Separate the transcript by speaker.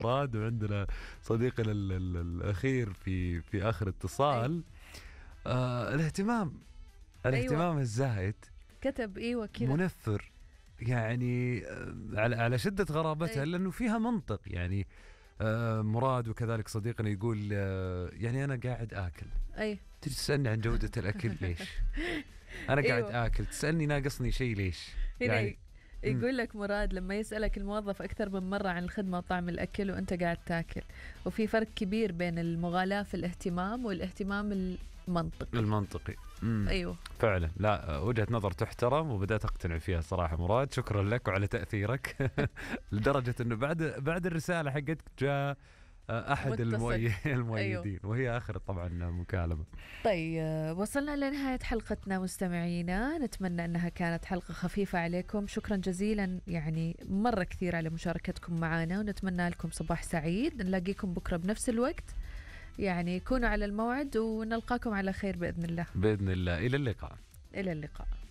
Speaker 1: مراد، وعندنا صديقنا الأخير في آخر اتصال. الاهتمام
Speaker 2: أيوة.
Speaker 1: الزايد
Speaker 2: كتب ايوه كذا
Speaker 1: منفر يعني، على شدة غرابتها، لأنه فيها منطق يعني. مراد وكذلك صديقنا يقول يعني أنا قاعد آكل، تجي تسألني عن جودة الأكل ليش؟ أنا قاعد آكل تسألني ناقصني شيء ليش؟ يعني
Speaker 2: يقول لك مراد لما يسألك الموظف أكثر من مرة عن الخدمة وطعم الأكل وأنت قاعد تاكل، وفي فرق كبير بين المغالاة في الاهتمام والاهتمام المنطقي. أيوه
Speaker 1: فعلا، لا وجهة نظر تحترم، وبدأت أقتنع فيها صراحة. مراد شكرا لك وعلى تأثيرك لدرجة أنه بعد الرسالة حقتك جاء أحد المؤيدين. أيوه. وهي آخر طبعا مكالمة.
Speaker 2: طيب وصلنا لنهاية حلقتنا مستمعينا، نتمنى أنها كانت حلقة خفيفة عليكم. شكرا جزيلا يعني مرة كثير على مشاركتكم معنا، ونتمنى لكم صباح سعيد. نلاقيكم بكرة بنفس الوقت، يعني كونوا على الموعد، ونلقاكم على خير بإذن الله.
Speaker 1: بإذن الله، إلى اللقاء.
Speaker 2: إلى اللقاء.